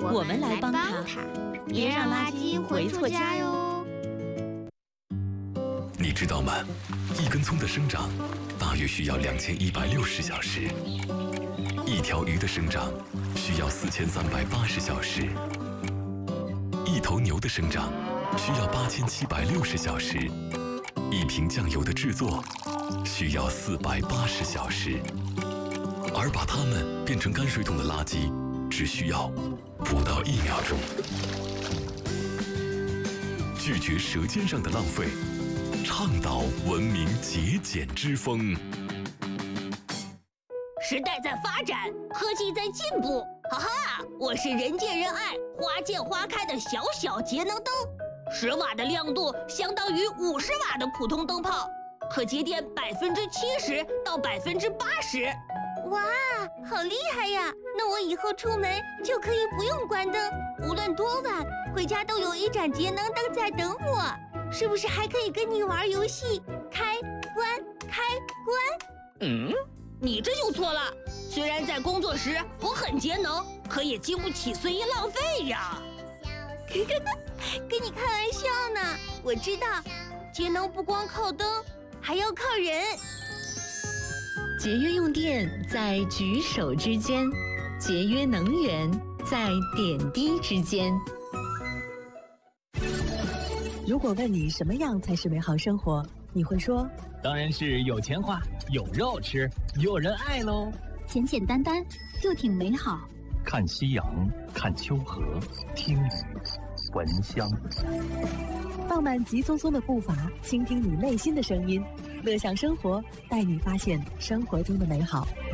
我们来帮他， 别让垃圾回错家哟。 你知道吗？一根葱的生长大约需要2160小时，一条鱼的生长需要4380小时，一头牛的生长需要8760小时，一瓶酱油的制作需要480小时，而把它们变成泔水桶的垃圾只需要不到1秒钟。拒绝舌尖上的浪费，倡导文明节俭之风。 时代在发展，科技在进步，哈哈！我是人见人爱、花见花开的小小节能灯，10瓦的亮度相当于50瓦的普通灯泡，可节电70%到80%。 哇，好厉害呀！那我以后出门就可以不用关灯，无论多晚，回家都有一盏节能灯在等我。是不是还可以跟你玩游戏？开关，开关。 你这就错了。虽然在工作时我很节能，可也经不起随意浪费呀。 跟你开玩笑呢。我知道，节能不光靠灯，还要靠人。 节约用电在举手之间，节约能源在点滴之间。 如果问你什么样才是美好生活，你会说， 当然是有钱花、有肉吃、有人爱喽。 简简单单又挺美好。 看夕阳，看秋荷，听雨，闻香。 放慢急匆匆的步伐，倾听你内心的声音，乐享生活，带你发现生活中的美好。